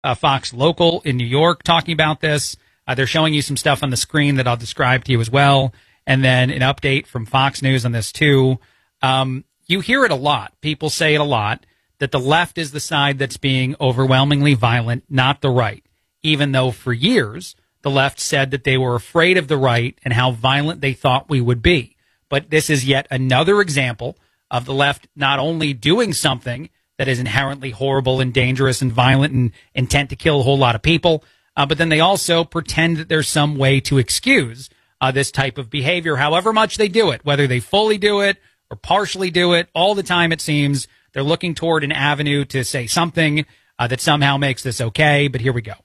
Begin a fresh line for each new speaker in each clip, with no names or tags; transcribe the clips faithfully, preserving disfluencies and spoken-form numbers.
uh, Fox Local in New York talking about this. Uh, they're showing you some stuff on the screen that I'll describe to you as well. And then an update from Fox News on this, too. Um, you hear it a lot. People say it a lot, that the left is the side that's being overwhelmingly violent, not the right, even though for years the left said that they were afraid of the right and how violent they thought we would be. But this is yet another example of the left not only doing something that is inherently horrible and dangerous and violent and intent to kill a whole lot of people, uh, but then they also pretend that there's some way to excuse uh, this type of behavior, however much they do it, whether they fully do it or partially do it. All the time, it seems, they're looking toward an avenue to say something uh, that somehow makes this okay. But here we go.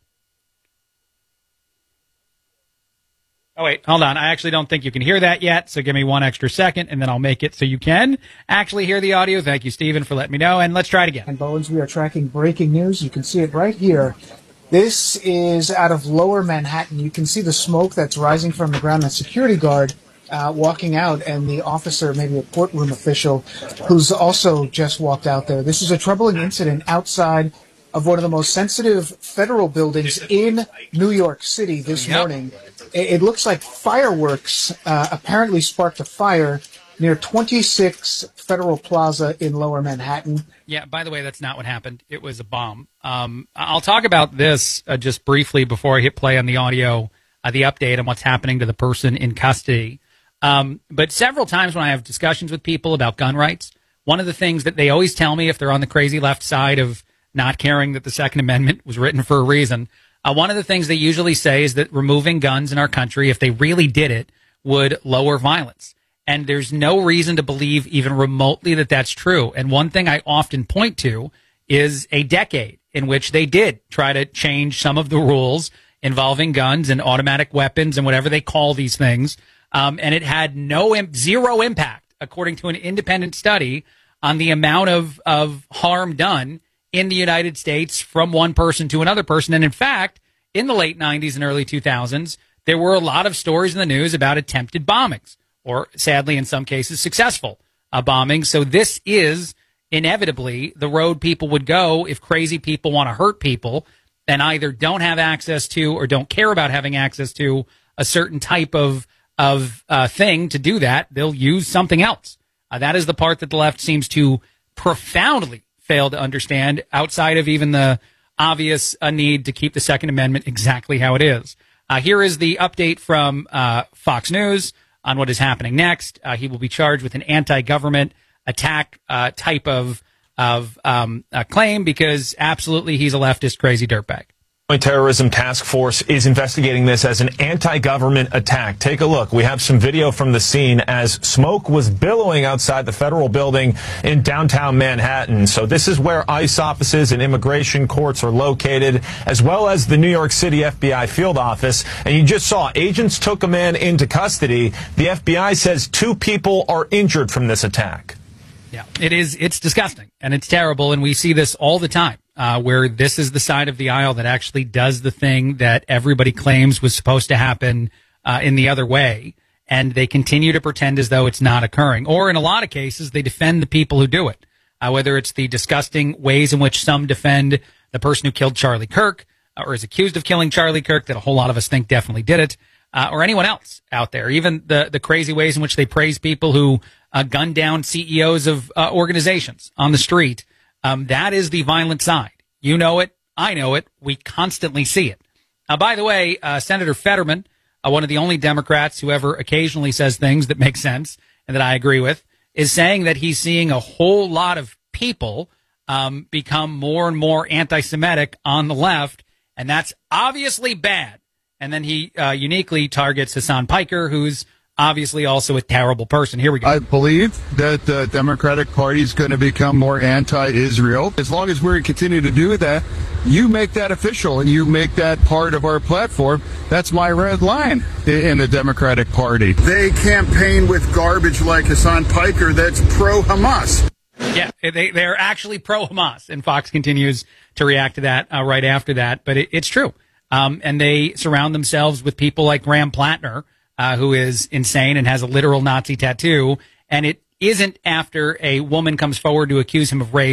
Oh, wait, hold on. I actually don't think you can hear that yet, so give me one extra second, and then I'll make it so you can actually hear the audio. Thank you, Stephen, for letting me know, and let's try it again.
And Bowens, we are tracking breaking news. You can see it right here. This is out of Lower Manhattan. You can see the smoke that's rising from the ground. A security guard uh, walking out, and the officer, maybe a courtroom official, who's also just walked out there. This is a troubling incident outside of one of the most sensitive federal buildings in New York City this
Yep.
morning. It looks like fireworks uh, apparently sparked a fire near twenty-six Federal Plaza in Lower Manhattan.
Yeah, by the way, that's not what happened. It was a bomb. Um, I'll talk about this uh, just briefly before I hit play on the audio, uh, the update on what's happening to the person in custody. Um, but several times when I have discussions with people about gun rights, one of the things that they always tell me if they're on the crazy left side of not caring that the Second Amendment was written for a reason, Uh, one of the things they usually say is that removing guns in our country, if they really did it, would lower violence. And there's no reason to believe even remotely that that's true. And one thing I often point to is a decade in which they did try to change some of the rules involving guns and automatic weapons and whatever they call these things. Um, and it had no, zero impact, according to an independent study, on the amount of, of harm done in the United States from one person to another person. And in fact, in the late nineties and early two thousands, there were a lot of stories in the news about attempted bombings, or sadly, in some cases, successful uh, bombings. So this is inevitably the road people would go if crazy people want to hurt people and either don't have access to or don't care about having access to a certain type of, of uh, thing to do that. They'll use something else. Uh, that is the part that the left seems to profoundly fail to understand, outside of even the obvious uh, need to keep the Second Amendment exactly how it is. Uh, here is the update from uh, Fox News on what is happening next. Uh, he will be charged with an anti-government attack uh, type of of um, uh, claim because absolutely he's a leftist crazy dirtbag.
Terrorism Task Force is investigating this as an anti-government attack. Take a look. We have some video from the scene as smoke was billowing outside the federal building in downtown Manhattan. So this is where ICE offices and immigration courts are located, as well as the New York City F B I field office. And you just saw agents took a man into custody. The F B I says two people are injured from this attack.
Yeah, it is. It's disgusting and it's terrible. And we see this all the time. Uh, where this is the side of the aisle that actually does the thing that everybody claims was supposed to happen uh, in the other way, and they continue to pretend as though it's not occurring. Or in a lot of cases, they defend the people who do it, uh, whether it's the disgusting ways in which some defend the person who killed Charlie Kirk uh, or is accused of killing Charlie Kirk, that a whole lot of us think definitely did it, uh, or anyone else out there, even the, the crazy ways in which they praise people who uh, gun down C E Os of uh, organizations on the street. Um, that is the violent side. You know it. I know it. We constantly see it. Uh, by the way, uh, Senator Fetterman, uh, one of the only Democrats who ever occasionally says things that make sense and that I agree with, is saying that he's seeing a whole lot of people um, become more and more anti-Semitic on the left, and that's obviously bad. And then he uh, uniquely targets Hassan Piker, who's obviously also a terrible person. Here we go.
I believe that the Democratic Party is going to become more anti-Israel. As long as we continue to do that, you make that official and you make that part of our platform. That's my red line in the Democratic Party.
They campaign with garbage like Hassan Piker that's pro-Hamas.
Yeah, they, they're actually pro-Hamas. And Fox continues to react to that uh, right after that. But it, it's true. Um, and they surround themselves with people like Graham Plattner, Uh, who is insane and has a literal Nazi tattoo. And it isn't after a woman comes forward to accuse him of rape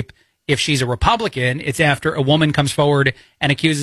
If she's a Republican, it's after a woman comes forward and accuses